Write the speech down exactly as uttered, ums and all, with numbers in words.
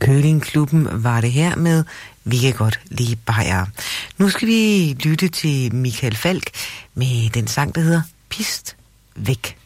Curlingklubben var det her med Vi kan godt lide bajer. Nu skal vi lytte til Michael Falch med den sang, der hedder Pist væk.